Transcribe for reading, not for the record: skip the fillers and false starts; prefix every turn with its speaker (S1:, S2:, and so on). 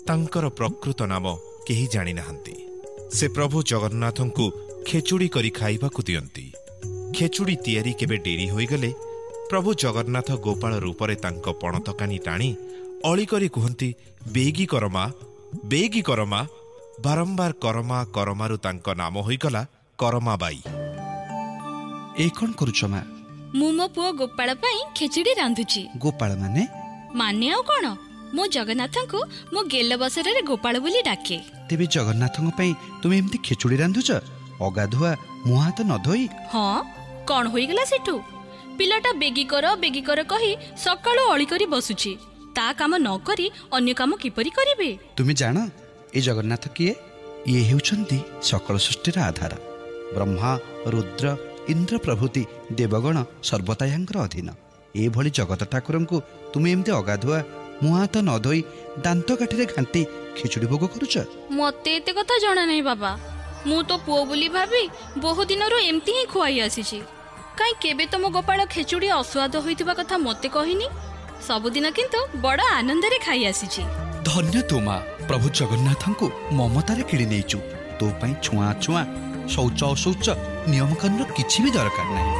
S1: ତାଙ୍କର ପ୍ରକୃତ ନାମ କେହି ଜାଣିନାହାନ୍ତି। ସେ ପ୍ରଭୁ ଜଗନ୍ନାଥଙ୍କୁ ଖେଚୁଡ଼ି କରି ଖାଇବାକୁ ଦିଅନ୍ତି। ଖେଚୁଡ଼ି ତିଆରି କେବେ ଡେରି ହୋଇଗଲେ ପ୍ରଭୁ ଜଗନ୍ନାଥ ଗୋପାଳ ରୂପରେ ତାଙ୍କ ପଣତ କାନି ଟାଣି ଅଳି କରି କୁହନ୍ତି, ବେଗି କରମା, ବେଗି କରମା। ବାରମ୍ବାର କରମା କରମାରୁ ତାଙ୍କ ନାମ ହୋଇଗଲା କରମାବାଇ।
S2: ଏ କ'ଣ କରୁଛ ମା?
S3: ମୁଁ ମୋ ପୁଅ ଗୋପାଳ ପାଇଁ ଖେଚୁଡ଼ି ରାନ୍ଧୁଛି।
S2: ଗୋପାଳ ମାନେ?
S3: ମାନେ ଆଉ କ'ଣ, ମୁଁ ଜଗନ୍ନାଥଙ୍କୁ ମୋ ଗେଲ ବସରରେ ଗୋପାଳ ବୋଲି ଡାକେ।
S2: ତେବେ ଜଗନ୍ନାଥଙ୍କ ପାଇଁ ତୁମେ ଏମିତି ଖେଚୁଡ଼ି ରାନ୍ଧୁଛ, ଅଗାଧୁଆ ମୁହଁ ହାତ ନ ଧୋଇ?
S3: ହଁ, କ'ଣ ହୋଇଗଲା ସେଠୁ? ପିଲାଟା ବେଗି କର କହି ସକାଳୁ ଅଳି କରି ବସୁଛି। ତା କାମ ନ କରି ଅନ୍ୟ କାମ କିପରି କରିବେ?
S2: ତୁମେ ଜାଣ ଏ ଜଗନ୍ନାଥ କିଏ? ଇଏ ହେଉଛନ୍ତି ସକଳ ସୃଷ୍ଟିର ଆଧାର। ବ୍ରହ୍ମା, ରୁଦ୍ର, ଇନ୍ଦ୍ର ପ୍ରଭୃତି ଦେବଗଣ ସର୍ବଦା ୟାଙ୍କର ଅଧୀନ। ଏଭଳି ଜଗତ ଠାକୁରଙ୍କୁ ତୁମେ ଏମିତି ଅଗାଧୁଆ ମୁହଁ ହାତ ନ ଧୋଇ ଦାନ୍ତ କାଠିରେ ଘାଣ୍ଟି ଖେଚୁଡ଼ି ଭୋଗ କରୁଛ?
S3: ମତେ ଏତେ କଥା ଜଣା ନାହିଁ ବାବା। ମୁଁ ତ ପୁଅ ବୋଲି ଭାବି ବହୁ ଦିନରୁ ଏମିତି ହିଁ ଖୁଆଇ ଆସିଛି। କାହିଁ କେବେ ତ ମୋ ଗୋପାଳ ଖେଚୁଡ଼ି ଅସ୍ୱାଦ ହୋଇଥିବା କଥା ମୋତେ କହିନି। ସବୁଦିନ କିନ୍ତୁ ବଡ଼ ଆନନ୍ଦରେ ଖାଇ ଆସିଛି।
S2: ଧନ୍ୟ ତୁ ମା, ପ୍ରଭୁ ଜଗନ୍ନାଥଙ୍କୁ ମମତାରେ କିଣି ନେଇଛୁ। ତୋ ପାଇଁ ଛୁଆଁ ଛୁଆଁ, ଶୌଚ ଅଶୌଚ, ନିୟମ କାନୁନ କିଛି ବି ଦରକାର ନାହିଁ।